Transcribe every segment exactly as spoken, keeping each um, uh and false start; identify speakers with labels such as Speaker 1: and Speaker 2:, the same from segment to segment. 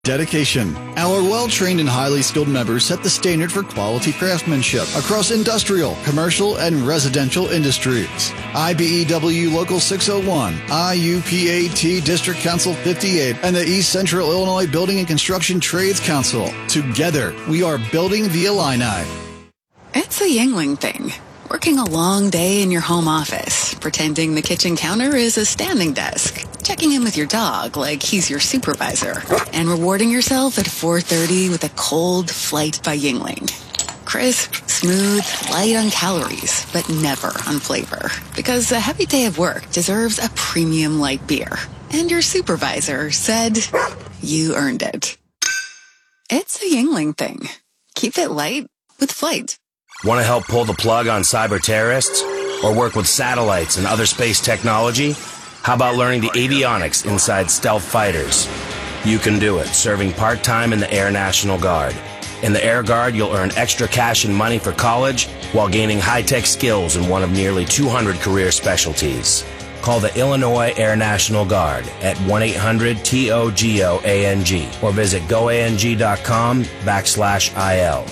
Speaker 1: Dedication. Our well-trained and highly skilled members set the standard for quality craftsmanship across industrial, commercial, and residential industries. I B E W Local six oh one, I U P A T District Council fifty-eight, and the East Central Illinois Building and Construction Trades Council. Together, we are building the Illini.
Speaker 2: It's a Yuengling thing. Working a long day in your home office, pretending the kitchen counter is a standing desk, checking in with your dog like he's your supervisor, and rewarding yourself at four thirty with a cold Flight by Yuengling. Crisp, smooth, light on calories, but never on flavor. Because a heavy day of work deserves a premium light beer. And your supervisor said you earned it. It's a Yuengling thing. Keep it light with Flight.
Speaker 3: Want to help pull the plug on cyber terrorists? Or work with satellites and other space technology? How about learning the avionics inside stealth fighters? You can do it, serving part-time in the Air National Guard. In the Air Guard, you'll earn extra cash and money for college while gaining high-tech skills in one of nearly two hundred career specialties. Call the Illinois Air National Guard at one eight hundred T O G O A N G or visit goang.com backslash IL.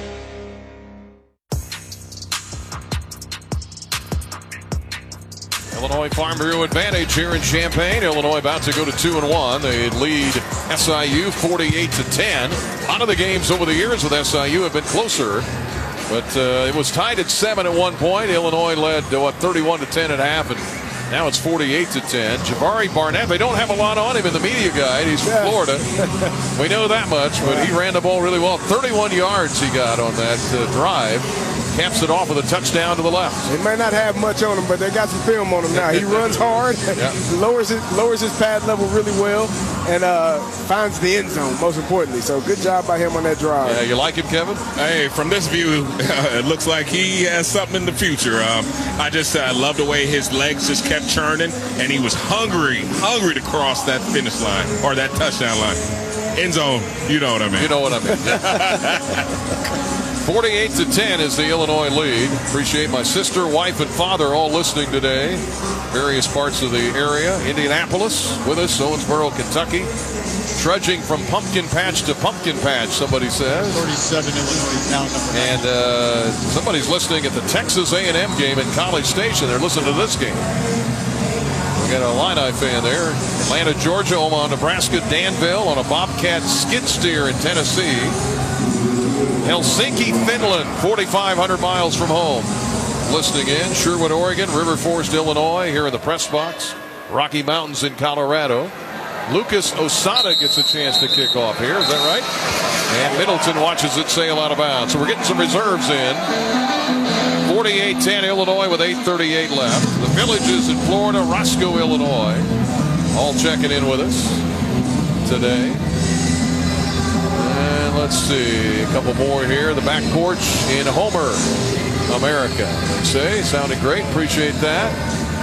Speaker 4: Illinois Farm Bureau advantage here in Champaign. Illinois about to go to two and one. They lead S I U forty-eight to ten. A lot of the games over the years with S I U have been closer, but uh, it was tied at seven at one point. Illinois led uh, what thirty-one to ten at half, and now it's forty-eight to ten. Jabari Barnett, they don't have a lot on him in the media guide. He's from Florida. We know that much, but he ran the ball really well. thirty-one yards he got on that uh, drive. Caps it off with a touchdown to the left.
Speaker 5: They might not have much on him, but they got some film on him now. He runs hard, yeah. lowers his lowers his pad level really well, and uh, finds the end zone, most importantly. So good job by him on that drive.
Speaker 4: Yeah, you like him, Kevin?
Speaker 6: Hey, from this view, uh, it looks like he has something in the future. Um, I just uh, love the way his legs just kept churning, and he was hungry, hungry to cross that finish line or that touchdown line. End zone, you know what I mean.
Speaker 4: You know what I mean. forty-eight to ten is the Illinois lead. Appreciate my sister, wife, and father all listening today. Various parts of the area. Indianapolis with us, Owensboro, Kentucky. Trudging from pumpkin patch to pumpkin patch, somebody says.
Speaker 7: thirty-seven Illinois now number nine.
Speaker 4: And uh, somebody's listening at the Texas A and M game in College Station. They're listening to this game. We got a Illini fan there. Atlanta, Georgia, Omaha, Nebraska, Danville on a Bobcat skid steer in Tennessee. Helsinki, Finland, forty-five hundred miles from home. Listening in, Sherwood, Oregon, River Forest, Illinois, here in the press box. Rocky Mountains in Colorado. Lucas Osada gets a chance to kick off here, is that right? And Middleton watches it sail out of bounds. So we're getting some reserves in. forty-eight ten Illinois with eight thirty-eight left. The Villages in Florida, Roscoe, Illinois, all checking in with us today. And let's see, a couple more here. The back porch in Homer, America, they say. Sounding great. Appreciate that.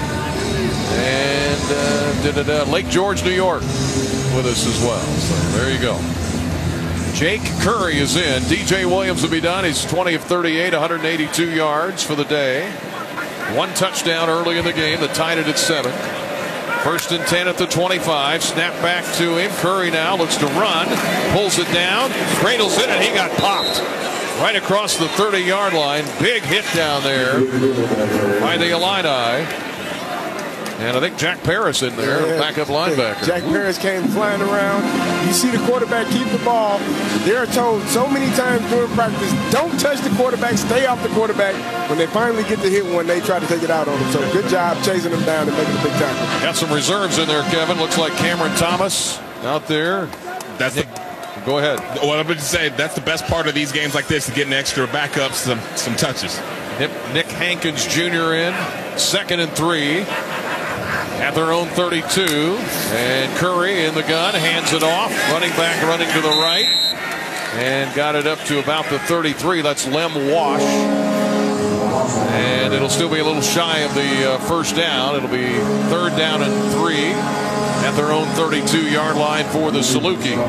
Speaker 4: And uh, da, da, da, Lake George, New York with us as well. So there you go. Jake Curry is in. D J Williams will be done. He's twenty of thirty-eight, one hundred eighty-two yards for the day. One touchdown early in the game that tied it at seven. First and ten at the twenty-five. Snap back to him. Curry now looks to run. Pulls it down. Cradles it, and he got popped right across the thirty-yard line. Big hit down there by the Illini. And I think Jack Paris in there, yeah, backup linebacker.
Speaker 5: Jack Paris came flying around. You see the quarterback keep the ball. They're told so many times during practice, don't touch the quarterback, stay off the quarterback. When they finally get to hit one, they try to take it out on him. So good job chasing him down and making a big tackle.
Speaker 4: Got some reserves in there, Kevin. Looks like Cameron Thomas out there.
Speaker 6: That's the,
Speaker 4: Go ahead.
Speaker 6: What I'm going to say, that's the best part of these games like this, getting extra backups, some, some touches.
Speaker 4: Nick, Nick Hankins Junior in, second and three. At their own thirty-two, and Curry in the gun, hands it off, running back running to the right, and got it up to about the thirty-three. That's Lem Wash, and it'll still be a little shy of the uh, first down. It'll be third down and three at their own thirty-two-yard line for the Salukis,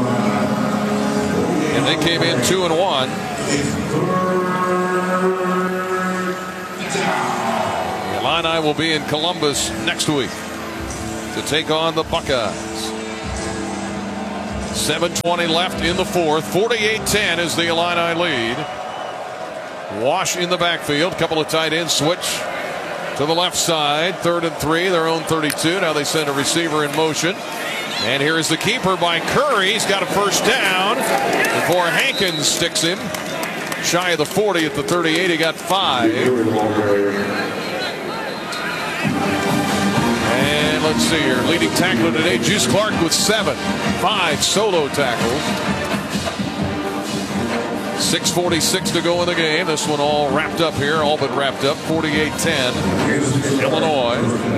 Speaker 4: and they came in two and one. Illini will be in Columbus next week to take on the Buckeyes. seven twenty left in the fourth. forty-eight ten is the Illini lead. Wash in the backfield. Couple of tight ends switch to the left side. Third and three, their own thirty-two. Now they send a receiver in motion. And here is the keeper by Curry. He's got a first down before Hankins sticks him shy of the forty at the thirty-eight. He got five. And let's see here. Leading tackler today, Juice Clark with seven. Five solo tackles. six forty-six to go in the game. This one all wrapped up here, all but wrapped up. forty-eight ten. Illinois.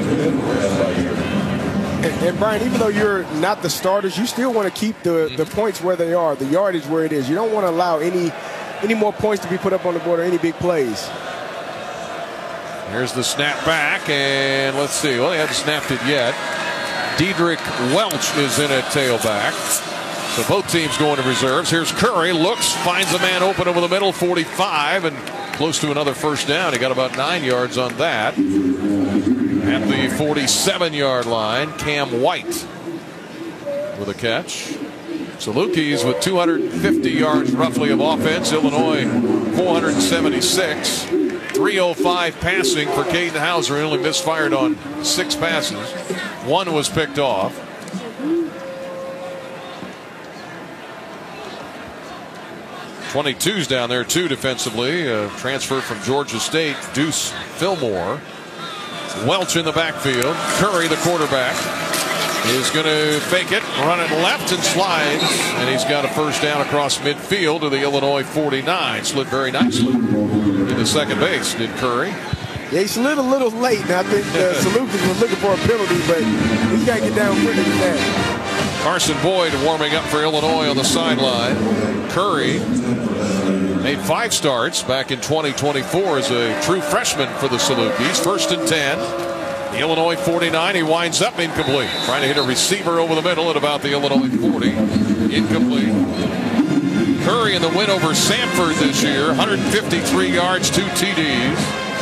Speaker 5: And, and Brian, even though you're not the starters, you still want to keep the, the points where they are, the yardage where it is. You don't want to allow any any more points to be put up on the board or any big plays.
Speaker 4: Here's the snap back, and let's see. Well, they haven't snapped it yet. Diedrich Welch is in at tailback. So both teams going to reserves. Here's Curry, looks, finds a man open over the middle, forty-five, and close to another first down. He got about nine yards on that. At the forty-seven yard line, Cam White with a catch. Salukis with two hundred fifty yards roughly of offense. Illinois four hundred seventy-six. three oh five passing for Caden Hauser. He only misfired on six passes. One was picked off. twenty-two's down there too defensively. A transfer from Georgia State, Deuce Fillmore. Welch in the backfield. Curry, the quarterback, is going to fake it, run it left and slides, and he's got a first down across midfield to the Illinois forty-nine. Slid very nicely into second base, did Curry.
Speaker 5: Yeah, he slid a little late, and I think uh, Salukis was looking for a penalty, but he's got to get down quicker than that.
Speaker 4: Carson Boyd warming up for Illinois on the sideline. Curry made five starts back in twenty twenty-four as a true freshman for the Salukis. First and ten. The Illinois forty-nine. He winds up incomplete. Trying to hit a receiver over the middle at about the Illinois forty. Incomplete. Curry in the win over Samford this year. one hundred fifty-three yards, two T Ds.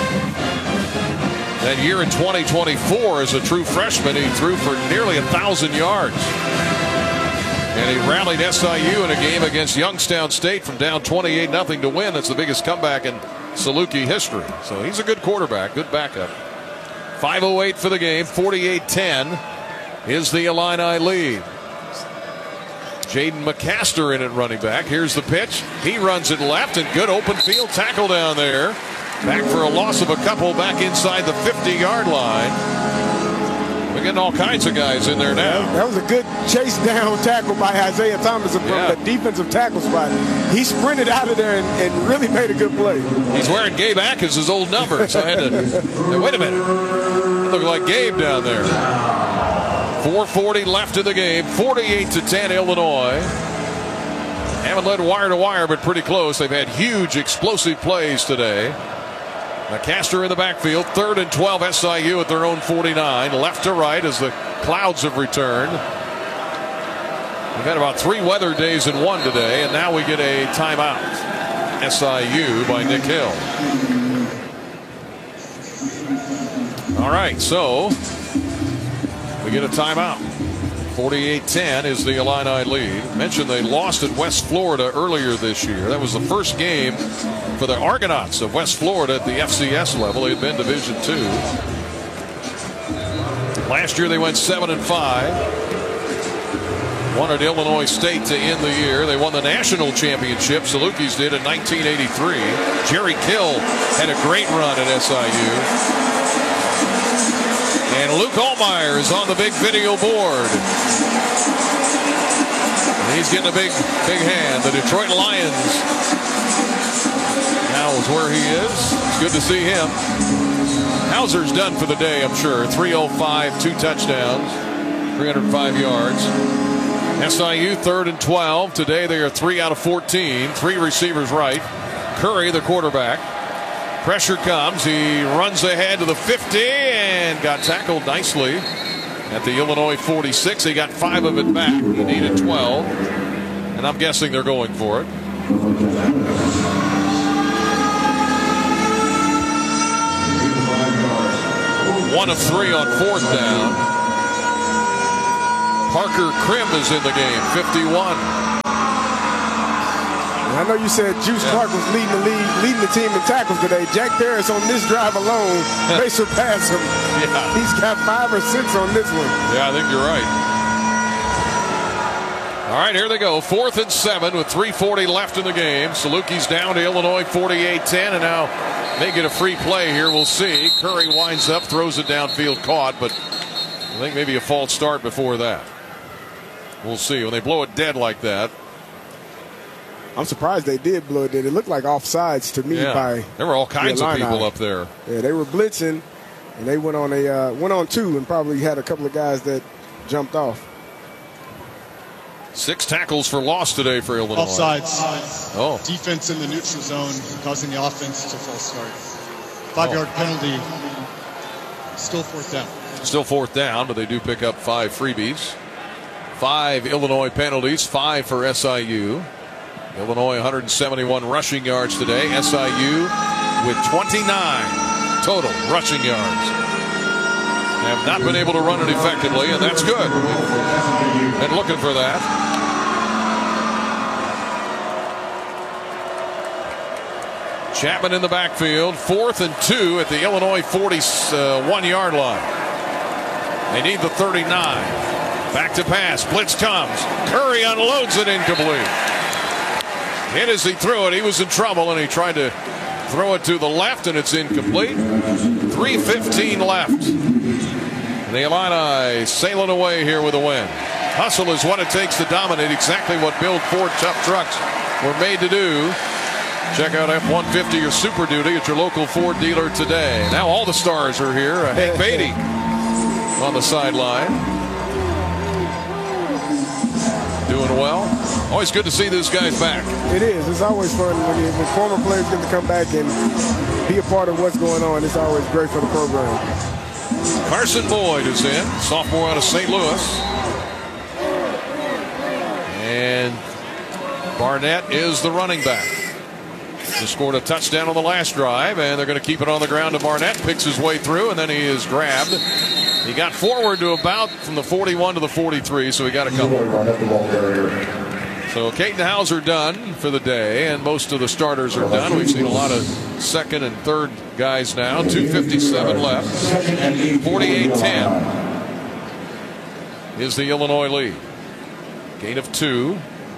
Speaker 4: That year in twenty twenty-four as a true freshman, he threw for nearly one thousand yards. And he rallied S I U in a game against Youngstown State from down twenty-eight nothing to win. That's the biggest comeback in Saluki history. So he's a good quarterback, good backup. five oh eight for the game, forty-eight ten is the Illini lead. Jaden McCaster in at running back. Here's the pitch. He runs it left, and good open field tackle down there. Back for a loss of a couple back inside the fifty yard line. We're getting all kinds of guys in there now.
Speaker 5: That was a good chase down tackle by Isaiah Thomas from
Speaker 4: Yeah.
Speaker 5: the defensive tackle spot. He sprinted out of there and, and really made a good play.
Speaker 4: He's wearing Gabe Atkins' old number, so I had to. Now, wait a minute. Look like Gabe down there. four forty left in the game. forty-eight to ten Illinois. Haven't led wire to wire, but pretty close. They've had huge explosive plays today. McCaster in the backfield. Third and twelve S I U at their own forty-nine. Left to right as the clouds have returned. We've had about three weather days in one today, and now we get a timeout. S I U by Nick Hill. All right, so we get a timeout. forty-eight ten is the Illini lead. Mentioned they lost at West Florida earlier this year. That was the first game for the Argonauts of West Florida at the F C S level. They had been Division two. Last year they went seven and five. Won at Illinois State to end the year. They won the national championship. Salukis did in nineteen eighty-three. Jerry Kill had a great run at S I U. And Luke Altmaier is on the big video board. And he's getting a big, big hand. The Detroit Lions now is where he is. It's good to see him. Hauser's done for the day, I'm sure. three oh five, two touchdowns, three hundred five yards. S I U third and twelve. Today they are three out of fourteen. Three receivers right. Curry, the quarterback. Pressure comes. He runs ahead to the fifty and got tackled nicely at the Illinois forty-six. He got five of it back. He needed twelve. And I'm guessing they're going for it. One of three on fourth down. Parker Krim is in the game, fifty-one.
Speaker 5: I know you said Juice yeah. Clark was leading the league, leading the team in tackles today. Jack Paris on this drive alone may surpass him. Yeah. He's got five or six on this one.
Speaker 4: Yeah, I think you're right. All right, here they go. Fourth and seven with three forty left in the game. Salukis down to Illinois forty-eight ten, and now they get a free play here. We'll see. Curry winds up, throws it downfield, caught, but I think maybe a false start before that. We'll see. When they blow it dead like that.
Speaker 5: I'm surprised they did blow it dead. It looked like offsides to me.
Speaker 4: Yeah.
Speaker 5: By
Speaker 4: there were all kinds of people up there.
Speaker 5: Yeah, they were blitzing, and they went on a uh, went on two, and probably had a couple of guys that jumped off.
Speaker 4: Six tackles for loss today for Illinois.
Speaker 7: Offsides.
Speaker 4: Oh.
Speaker 7: Defense in the neutral zone causing the offense to false start. Five-yard oh. penalty. Still fourth down.
Speaker 4: Still fourth down, but they do pick up five freebies. Five Illinois penalties, five for S I U. Illinois one hundred seventy-one rushing yards today. S I U with twenty-nine total rushing yards. Have not been able to run it effectively, and that's good. And looking for that. Chapman in the backfield, fourth and two at the Illinois forty-one yard line. They need the thirty-nine. Back to pass. Blitz comes. Curry unloads it, incomplete. Hit as he threw it. He was in trouble, and he tried to throw it to the left, and it's incomplete. three fifteen left. The Illini sailing away here with a win. Hustle is what it takes to dominate, exactly what Build Ford tough trucks were made to do. Check out F one fifty or Super Duty at your local Ford dealer today. Now all the stars are here. Uh, Hank Beatty on the sideline. Doing well. Always good to see these guys back.
Speaker 5: It is. It's always fun when, you, when former players get to come back and be a part of what's going on. It's always great for the program.
Speaker 4: Carson Boyd is in, sophomore out of Saint Louis. And Barnett is the running back. He scored a touchdown on the last drive, and they're going to keep it on the ground to Barnett. Picks his way through, and then he is grabbed. He got forward to about from the forty-one to the forty-three, so he got a couple. So Caden Hauser done for the day, and most of the starters are done. We've seen a lot of second and third guys now. two fifty-seven left. forty-eight ten is the Illinois lead. Gain of two.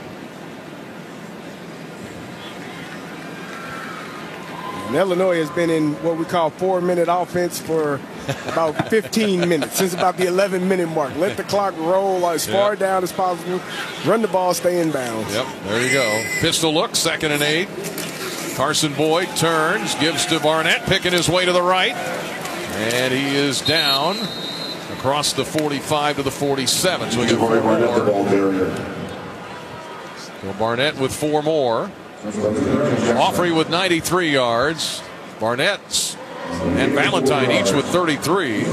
Speaker 5: And Illinois has been in what we call four-minute offense for about fifteen minutes, since about the eleven-minute mark. Let the clock roll as far yep. down as possible. Run the ball, stay in bounds.
Speaker 4: Yep, there you go. Pistol look, second and eight. Carson Boyd turns, gives to Barnett, picking his way to the right. And he is down across the forty-five to the forty-seven. So we got four more. So Barnett with four more. Offrey with ninety-three yards. Barnett and Valentine each with thirty-three.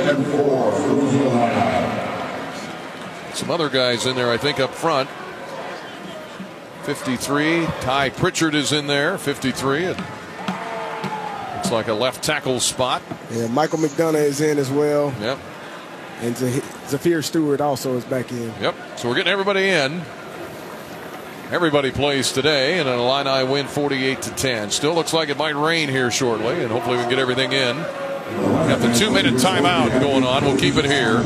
Speaker 4: Some other guys in there, I think, up front. fifty-three. Ty Pritchard is in there, fifty-three. It looks like a left tackle spot.
Speaker 5: Yeah, Michael McDonough is in as well.
Speaker 4: Yep.
Speaker 5: And Zafir Stewart also is back in.
Speaker 4: Yep. So we're getting everybody in. Everybody plays today, and an Illini win forty-eight to ten. Still looks like it might rain here shortly, and hopefully we can get everything in. Got the two-minute timeout going on. We'll keep it here.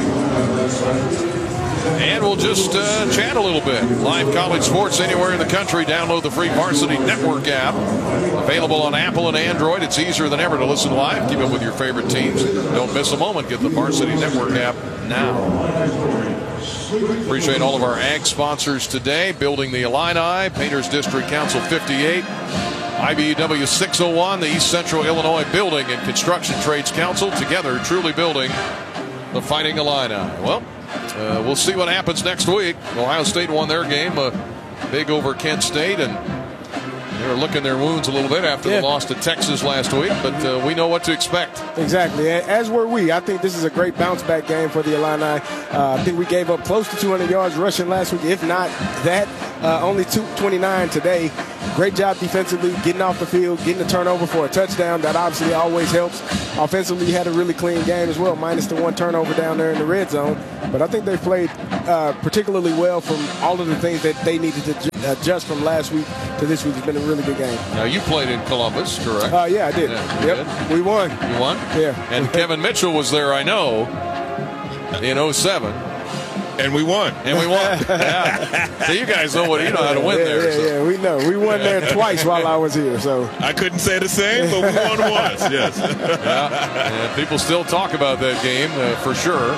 Speaker 4: And we'll just uh, chat a little bit. Live college sports anywhere in the country. Download the free Varsity Network app. Available on Apple and Android. It's easier than ever to listen live. Keep up with your favorite teams. Don't miss a moment. Get the Varsity Network app now. Appreciate all of our ag sponsors today. Building the Illini, Painters District Council fifty-eight, I B E W six oh one, the East Central Illinois Building and Construction Trades Council, together truly building the Fighting Illini. Well, uh, we'll see what happens next week. Ohio State won their game, uh, big over Kent State, and they were licking their wounds a little bit after yeah. the loss to Texas last week, but uh, we know what to expect.
Speaker 5: Exactly, as were we. I think this is a great bounce-back game for the Illini. Uh, I think we gave up close to two hundred yards rushing last week, if not that. Uh, only two twenty-nine today. Great job defensively, getting off the field, getting a turnover for a touchdown. That obviously always helps. Offensively, you had a really clean game as well, minus the one turnover down there in the red zone. But I think they played uh, particularly well from all of the things that they needed to ju- adjust from last week to this week. It's been a really good game.
Speaker 4: Now, you played in Columbus, correct?
Speaker 5: Uh, yeah, I did.
Speaker 4: Yeah,
Speaker 5: yep,
Speaker 4: did?
Speaker 5: we won.
Speaker 4: You won?
Speaker 5: Yeah.
Speaker 4: And Kevin Mitchell was there, I know, in oh seven.
Speaker 6: And we won.
Speaker 4: And we won. Yeah. So you guys know what you know how to win
Speaker 5: yeah,
Speaker 4: there.
Speaker 5: Yeah,
Speaker 4: so.
Speaker 5: yeah, we know. We won there twice while I was here. So
Speaker 6: I couldn't say the same, but we won once. Yes.
Speaker 4: Yeah. And people still talk about that game uh, for sure.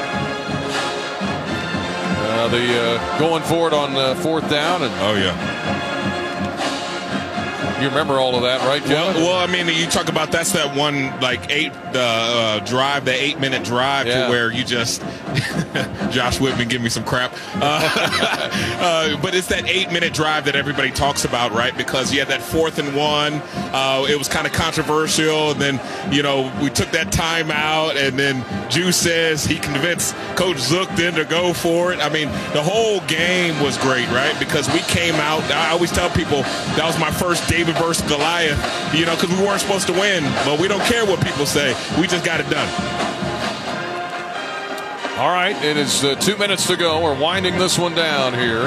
Speaker 4: Uh, the uh, going for it on uh, fourth down. And
Speaker 6: oh yeah.
Speaker 4: You remember all of that, right, Kevin?
Speaker 6: Well, well, I mean, you talk about that's that one like eight uh, uh, drive, the eight minute drive
Speaker 4: yeah.
Speaker 6: to where you just Josh Whitman give me some crap, uh, uh, but it's that eight minute drive that everybody talks about, right? Because you had that fourth and one, uh, it was kind of controversial, and then you know we took that timeout, and then Juice says he convinced Coach Zook then to go for it. I mean, the whole game was great, right? Because we came out. I always tell people that was my first David versus Goliath, you know, because we weren't supposed to win, but we don't care what people say. We just got it done.
Speaker 4: All right, it is uh, two minutes to go. We're winding this one down here.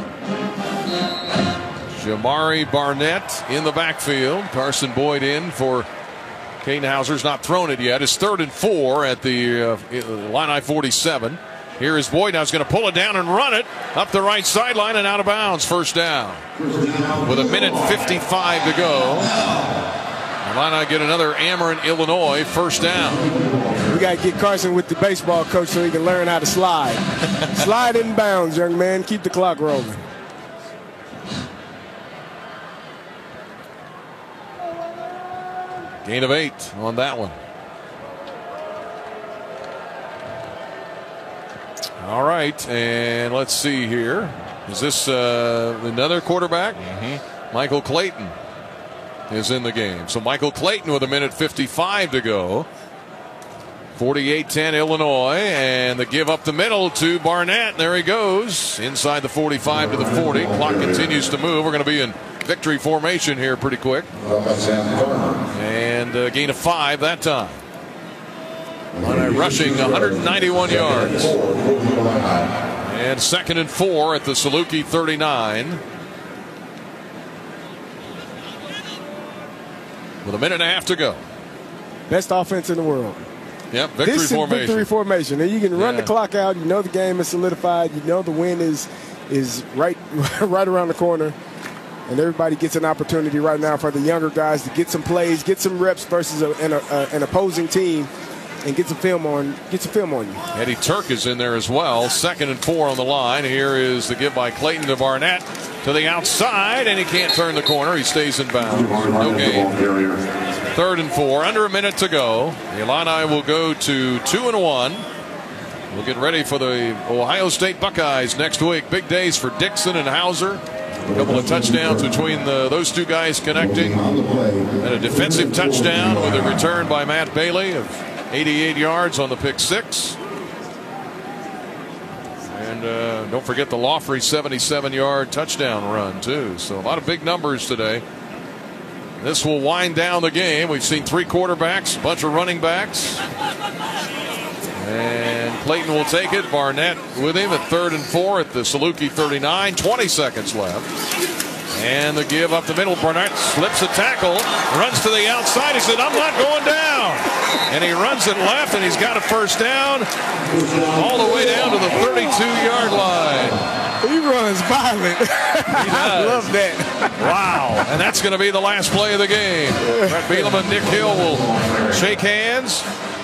Speaker 4: Jamari Barnett in the backfield. Carson Boyd in for Caden Hauser's not thrown it yet. It's third and four at the uh, Illini forty-seven. Here is Boyd. Now he's going to pull it down and run it up the right sideline and out of bounds. First down. With a minute fifty-five to go. Illini get another Ameren, Illinois first down.
Speaker 5: We got to get Carson with the baseball coach so he can learn how to slide. Slide in bounds, young man. Keep the clock rolling.
Speaker 4: Gain of eight on that one. All right, and let's see here. Is this uh, another quarterback?
Speaker 6: Mm-hmm.
Speaker 4: Michael Clayton is in the game. So Michael Clayton with a minute fifty-five to go. forty-eight ten Illinois, and the give up the middle to Barnett. There he goes inside the forty-five to the forty. Clock continues to move. We're going to be in victory formation here pretty quick. And a gain of five that time. Rushing one hundred ninety-one yards. And second and four at the Saluki thirty-nine. With a minute and a half to go.
Speaker 5: Best offense in the world.
Speaker 4: Yep, victory
Speaker 5: this
Speaker 4: formation.
Speaker 5: This is victory formation. And you can run
Speaker 4: yeah.
Speaker 5: the clock out. You know the game is solidified. You know the win is is right, right around the corner. And everybody gets an opportunity right now for the younger guys to get some plays, get some reps versus a, an, a, an opposing team, and get some film on get some film on you.
Speaker 4: Eddie Turk is in there as well. Second and four on the line. Here is the give by Clayton to Barnett to the outside, and he can't turn the corner. He stays in bounds. No gain. Third and four. Under a minute to go. The Illini will go to two and one. We'll get ready for the Ohio State Buckeyes next week. Big days for Dixon and Hauser. A couple of touchdowns between the, those two guys connecting. And a defensive touchdown with a return by Matt Bailey of eighty-eight yards on the pick six. And uh, don't forget the Lawfrey seventy-seven yard touchdown run, too. So a lot of big numbers today. This will wind down the game. We've seen three quarterbacks, a bunch of running backs. And Clayton will take it. Barnett with him at third and four at the Saluki thirty-nine. twenty seconds left. And the give up the middle. Barnett slips a tackle, runs to the outside. He said, I'm not going down. And he runs it left, and he's got a first down all the way down to the thirty-two yard line.
Speaker 5: He runs violent.
Speaker 4: He
Speaker 5: I love that.
Speaker 4: Wow. And that's going to be the last play of the game. Brett Bielema and Nick Hill will shake hands.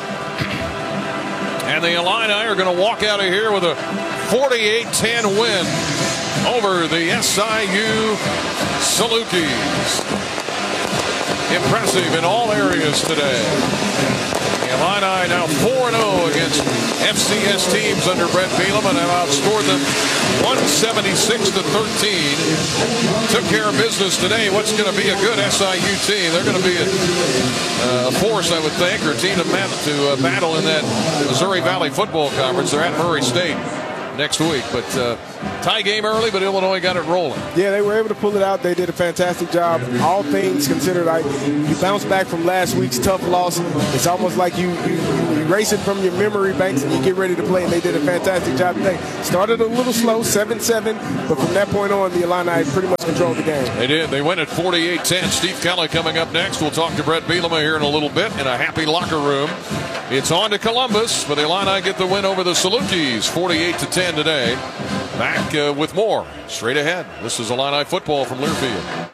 Speaker 4: And the Illini are going to walk out of here with a forty-eight ten win over the S I U Salukis. Impressive in all areas today. The Illini now four and oh against F C S teams under Brett Bielema and have outscored them one seventy-six to thirteen. Took care of business today. What's going to be a good S I U team? They're going to be a, uh, a force, I would think, or a team to, to uh, battle in that Missouri Valley Football Conference. They're at Murray State next week, but uh, Tie game early, but Illinois got it rolling.
Speaker 5: Yeah, they were able to pull it out. They did a fantastic job. All things considered, like, you bounce back from last week's tough loss. It's almost like you, you, you erase it from your memory banks and you get ready to play, and they did a fantastic job today. Started a little slow, seven seven, but from that point on, the Illini pretty much controlled the game.
Speaker 4: They did. They win at forty-eight ten. Steve Kelly coming up next. We'll talk to Brett Bielema here in a little bit in a happy locker room. It's on to Columbus, but the Illini get the win over the Salukis, forty-eight to ten today. Back uh, with more straight ahead. This is Illini football from Learfield.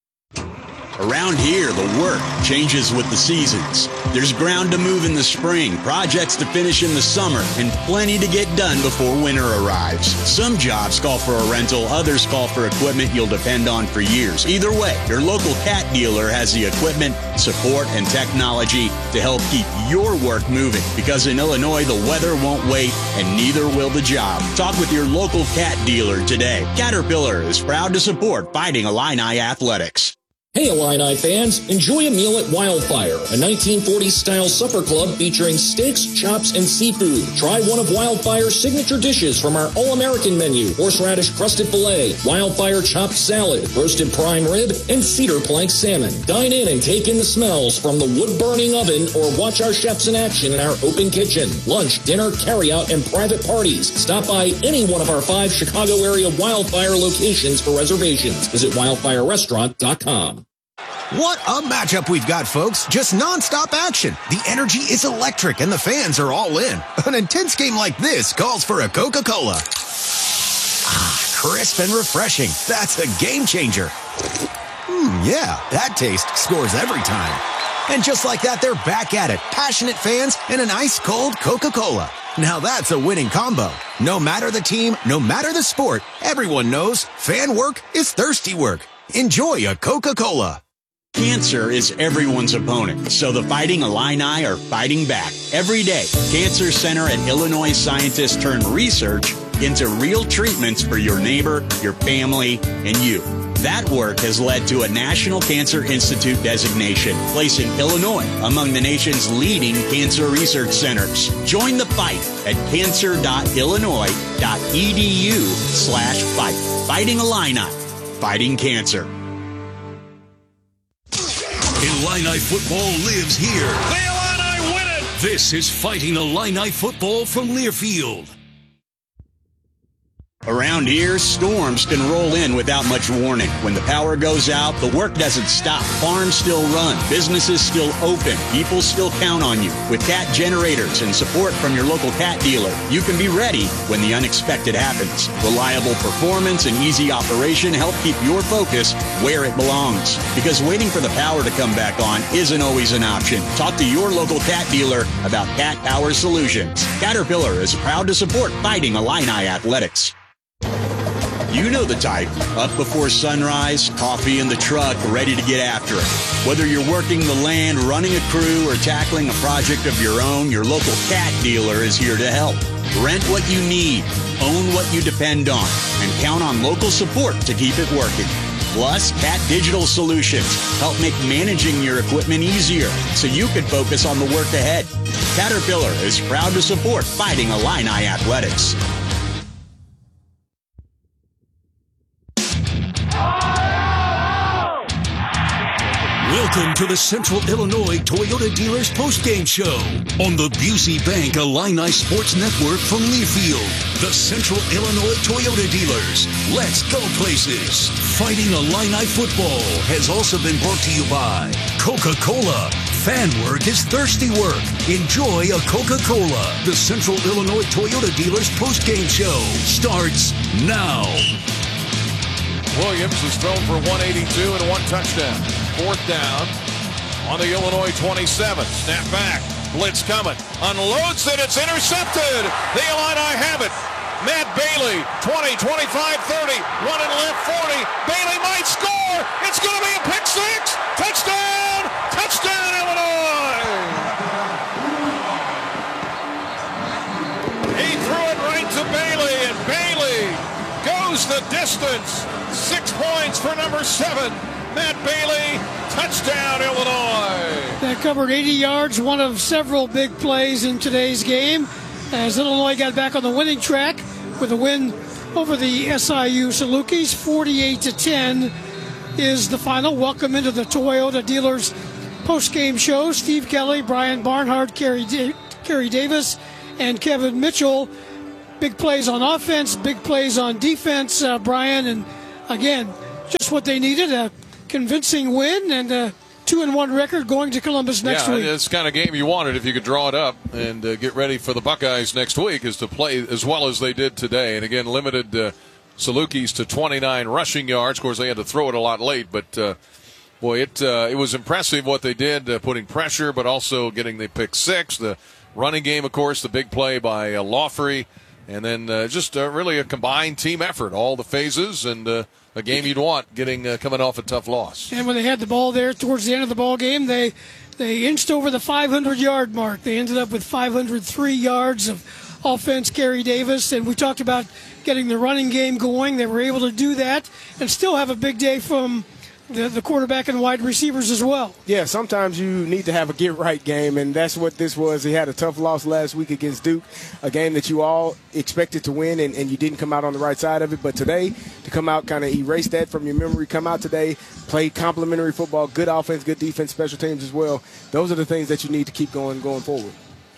Speaker 8: Around here, the work changes with the seasons. There's ground to move in the spring, projects to finish in the summer, and plenty to get done before winter arrives. Some jobs call for a rental, others call for equipment you'll depend on for years. Either way, your local Cat dealer has the equipment, support, and technology to help keep your work moving. Because in Illinois, the weather won't wait, and neither will the job. Talk with your local Cat dealer today. Caterpillar is proud to support Fighting Illini Athletics.
Speaker 9: Hey Illini fans, enjoy a meal at Wildfire, a nineteen forties-style supper club featuring steaks, chops, and seafood. Try one of Wildfire's signature dishes from our all-American menu: horseradish crusted filet, Wildfire chopped salad, roasted prime rib, and cedar plank salmon. Dine in and take in the smells from the wood-burning oven, or watch our chefs in action in our open kitchen. Lunch, dinner, carry-out, and private parties. Stop by any one of our five Chicago area Wildfire locations for reservations. Visit wildfire restaurant dot com.
Speaker 10: What a matchup we've got, folks. Just nonstop action. The energy is electric and the fans are all in. An intense game like this calls for a Coca-Cola. Ah, crisp and refreshing. That's a game changer. Hmm, yeah, that taste scores every time. And just like that, they're back at it. Passionate fans and an ice-cold Coca-Cola. Now that's a winning combo. No matter the team, no matter the sport, everyone knows fan work is thirsty work. Enjoy a Coca-Cola.
Speaker 8: Cancer is everyone's opponent, so the Fighting Illini are fighting back. Every day, Cancer Center and Illinois scientists turn research into real treatments for your neighbor, your family, and you. That work has led to a National Cancer Institute designation, placing Illinois among the nation's leading cancer research centers. Join the fight at cancer dot illinois dot e d u slash fight. Fighting Illini, fighting cancer.
Speaker 11: Illini football lives here.
Speaker 4: The Illini win it!
Speaker 11: This is Fighting Illini football from Learfield.
Speaker 8: Around here, storms can roll in without much warning. When the power goes out, the work doesn't stop. Farms still run. Businesses still open. People still count on you. With Cat generators and support from your local Cat dealer, you can be ready when the unexpected happens. Reliable performance and easy operation help keep your focus where it belongs. Because waiting for the power to come back on isn't always an option. Talk to your local Cat dealer about Cat Power Solutions. Caterpillar is proud to support Fighting Illini Athletics. You know the type. Up before sunrise, coffee in the truck, ready to get after it. Whether you're working the land, running a crew, or tackling a project of your own, your local Cat dealer is here to help. Rent what you need, own what you depend on, and count on local support to keep it working. Plus, Cat Digital Solutions help make managing your equipment easier so you can focus on the work ahead. Caterpillar is proud to support Fighting Illini Athletics.
Speaker 11: Welcome to the Central Illinois Toyota Dealers postgame show on the Busey Bank Illini Sports Network from Learfield. The Central Illinois Toyota Dealers. Let's go places. Fighting Illini football has also been brought to you by Coca-Cola. Fan work is thirsty work. Enjoy a Coca-Cola. The Central Illinois Toyota Dealers postgame show starts now.
Speaker 4: Williams has thrown for one eighty-two and one touchdown. Fourth down on the Illinois twenty-seven. Snap back. Blitz coming. Unloads it. It's intercepted. The Illini have it. Matt Bailey, twenty, twenty-five, thirty. Running left, forty. Bailey might score. It's going to be a pick six. Touchdown. Touchdown, Illinois. He threw it right to Bailey, and Bailey goes the distance. Six points for number seven, Matt Bailey. Touchdown, Illinois.
Speaker 12: That covered eighty yards, one of several big plays in today's game, as Illinois got back on the winning track with a win over the S I U Salukis. forty-eight to ten is the final. Welcome into the Toyota Dealers post-game show. Steve Kelly, Brian Barnhart, Kerry, da- Kerry Davis, and Kevin Mitchell. Big plays on offense, big plays on defense, uh, Brian. And again, just what they needed, a convincing win and a two and one record going to Columbus next
Speaker 4: yeah,
Speaker 12: week.
Speaker 4: It's the kind of game you wanted if you could draw it up and uh, get ready for the Buckeyes next week, is to play as well as they did today. And again, limited uh, Salukis to twenty-nine rushing yards. Of course, they had to throw it a lot late, but uh, boy, it uh, it was impressive what they did, uh, putting pressure, but also getting the pick six. The running game, of course, the big play by uh, Lawfrey, and then uh, just uh, really a combined team effort, all the phases, and uh, a game you'd want getting uh, coming off a tough loss.
Speaker 12: And when they had the ball there towards the end of the ball game, they they inched over the five hundred yard mark. They ended up with five hundred three yards of offense, Kerry Davis, and we talked about getting the running game going. They were able to do that and still have a big day from the, the quarterback and wide receivers as well.
Speaker 5: Yeah, sometimes you need to have a get-right game, and that's what this was. He had a tough loss last week against Duke, a game that you all expected to win, and, and you didn't come out on the right side of it. But today, to come out, kind of erase that from your memory, come out today, play complimentary football, good offense, good defense, special teams as well. Those are the things that you need to keep going going forward.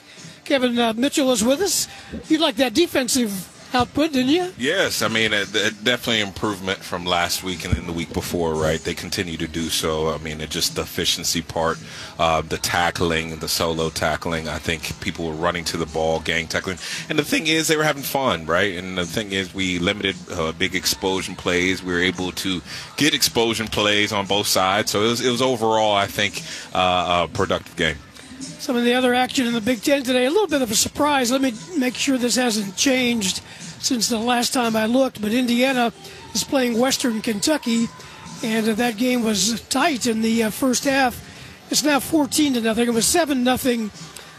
Speaker 12: Kevin uh, Mitchell is with us. You like that defensive output, didn't you?
Speaker 6: Yes, I mean, it, it definitely improvement from last week and then the week before, right? They continue to do so. I mean, it just the efficiency part, uh, the tackling, the solo tackling. I think people were running to the ball, gang tackling. And the thing is, they were having fun, right? And the thing is, we limited uh, big explosion plays. We were able to get explosion plays on both sides. So it was, it was overall, I think, uh, a productive game.
Speaker 12: Some of the other action in the Big Ten today, a little bit of a surprise. Let me make sure this hasn't changed since the last time I looked, but Indiana is playing Western Kentucky, and uh, that game was tight in the uh, first half. It's now fourteen to nothing. It was seven nothing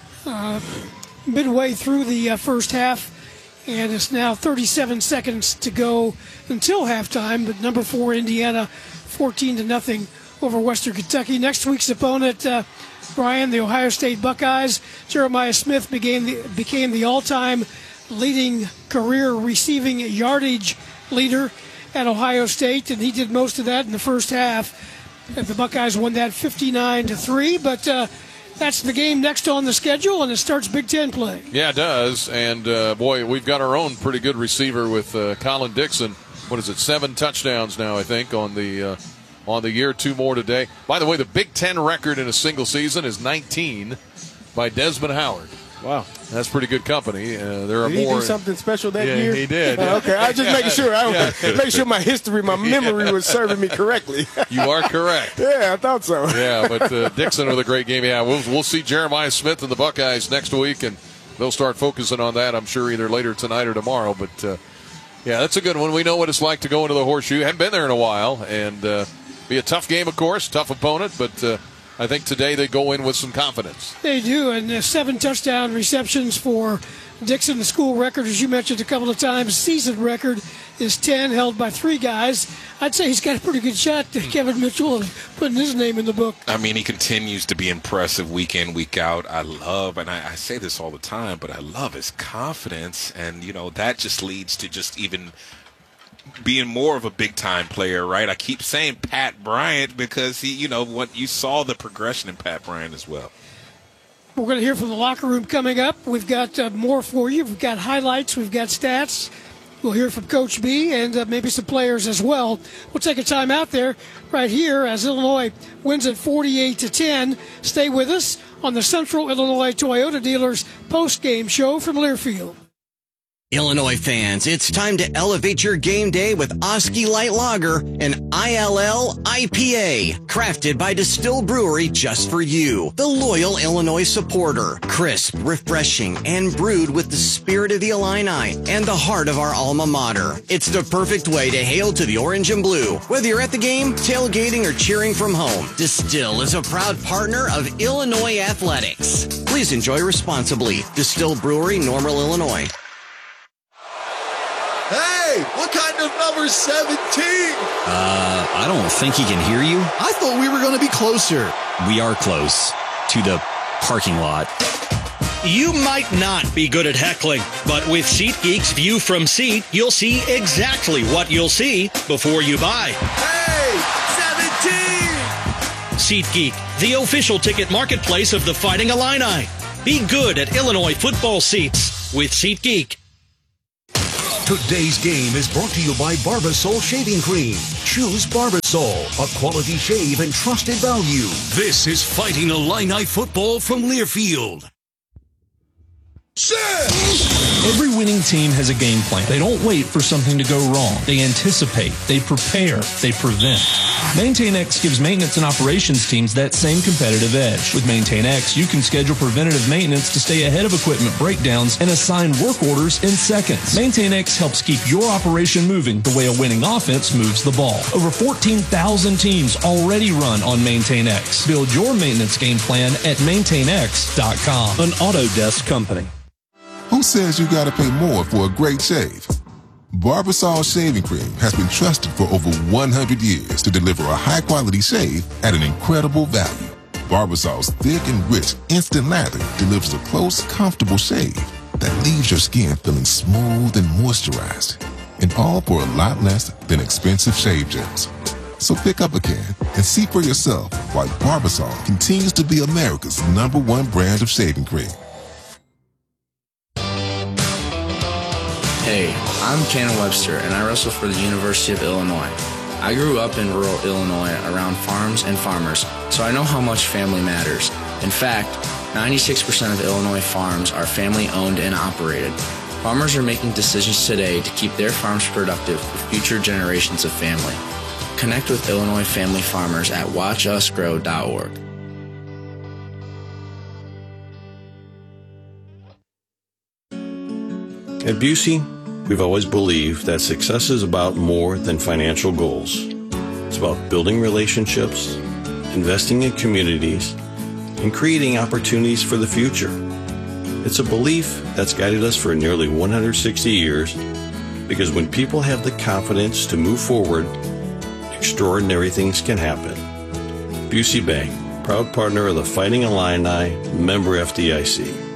Speaker 12: uh, midway through the uh, first half, and it's now thirty-seven seconds to go until halftime. But number four Indiana, fourteen to nothing over Western Kentucky. Next week's opponent, uh, Brian, the Ohio State Buckeyes. Jeremiah Smith became the, became the all-time leading career receiving yardage leader at Ohio State, and he did most of that in the first half. And the Buckeyes won that fifty-nine to three, but uh, that's the game next on the schedule, and it starts Big Ten play.
Speaker 4: Yeah, it does, and uh, boy, we've got our own pretty good receiver with uh, Colin Dixon. What is it, seven touchdowns now, I think, on the uh, on the year, two more today. By the way, the Big Ten record in a single season is nineteen by Desmond Howard.
Speaker 5: Wow.
Speaker 4: That's pretty good company. Uh, there are
Speaker 5: did he
Speaker 4: more.
Speaker 5: do something special that
Speaker 4: yeah,
Speaker 5: year?
Speaker 4: he did.
Speaker 5: Uh, okay, I was just making sure. I
Speaker 4: yeah.
Speaker 5: make sure my history, my memory yeah. was serving me correctly.
Speaker 4: You are correct.
Speaker 5: Yeah, I thought so.
Speaker 4: Yeah, but uh, Dixon with a great game. Yeah, we'll we'll see Jeremiah Smith and the Buckeyes next week, and they'll start focusing on that, I'm sure, either later tonight or tomorrow. But uh, yeah, that's a good one. We know what it's like to go into the Horseshoe. Haven't been there in a while, and uh, be a tough game, of course, tough opponent, but. Uh, I think today they go in with some confidence.
Speaker 12: They do, and uh, seven touchdown receptions for Dixon. The school record, as you mentioned a couple of times, season record is ten, held by three guys. I'd say he's got a pretty good shot, to Kevin Mitchell, of putting his name in the book.
Speaker 6: I mean, he continues to be impressive week in, week out. I love, and I, I say this all the time, but I love his confidence, and, you know, that just leads to just even – being more of a big-time player, right? I keep saying Pat Bryant because, he, you know, what you saw the progression in Pat Bryant as well.
Speaker 12: We're going to hear from the locker room coming up. We've got uh, more for you. We've got highlights. We've got stats. We'll hear from Coach B and uh, maybe some players as well. We'll take a time out there right here as Illinois wins at forty-eight to ten. Stay with us on the Central Illinois Toyota Dealers post-game show from Learfield.
Speaker 13: Illinois fans, it's time to elevate your game day with Oski Light Lager, an I L L I P A, crafted by Distill Brewery just for you, the loyal Illinois supporter. Crisp, refreshing, and brewed with the spirit of the Illini and the heart of our alma mater. It's the perfect way to hail to the orange and blue. Whether you're at the game, tailgating, or cheering from home, Distill is a proud partner of Illinois Athletics. Please enjoy responsibly. Distill Brewery, Normal, Illinois.
Speaker 1: Hey, what kind of number seventeen?
Speaker 14: Uh, I don't think he can hear you.
Speaker 1: I thought we were going to be closer.
Speaker 14: We are close to the parking lot.
Speaker 15: You might not be good at heckling, but with SeatGeek's View from Seat, you'll see exactly what you'll see before you buy.
Speaker 16: Hey, seventeen!
Speaker 15: SeatGeek, the official ticket marketplace of the Fighting Illini. Be good at Illinois football seats with SeatGeek.
Speaker 11: Today's game is brought to you by Barbasol Shaving Cream. Choose Barbasol, a quality shave and trusted value. This is Fighting Illini football from Learfield.
Speaker 17: Every winning team has a game plan. They don't wait for something to go wrong. They anticipate, they prepare, they prevent. MaintainX gives maintenance and operations teams that same competitive edge. With MaintainX, you can schedule preventative maintenance to stay ahead of equipment breakdowns and assign work orders in seconds. MaintainX helps keep your operation moving the way a winning offense moves the ball. Over fourteen thousand teams already run on MaintainX. Build your maintenance game plan at maintain x dot com.
Speaker 18: An Autodesk company.
Speaker 19: Who says you gotta pay more for a great shave? Barbasol Shaving Cream has been trusted for over one hundred years to deliver a high-quality shave at an incredible value. Barbasol's thick and rich instant lather delivers a close, comfortable shave that leaves your skin feeling smooth and moisturized, and all for a lot less than expensive shave gels. So pick up a can and see for yourself why Barbasol continues to be America's number one brand of shaving cream.
Speaker 20: Hey, I'm Cannon Webster, and I wrestle for the University of Illinois. I grew up in rural Illinois around farms and farmers, so I know how much family matters. In fact, ninety-six percent of Illinois farms are family-owned and operated. Farmers are making decisions today to keep their farms productive for future generations of family. Connect with Illinois family farmers at watch us grow dot org.
Speaker 21: At Busey, we've always believed that success is about more than financial goals. It's about building relationships, investing in communities, and creating opportunities for the future. It's a belief that's guided us for nearly one hundred sixty years, because when people have the confidence to move forward, extraordinary things can happen. Busey Bank, proud partner of the Fighting Illini, member F D I C.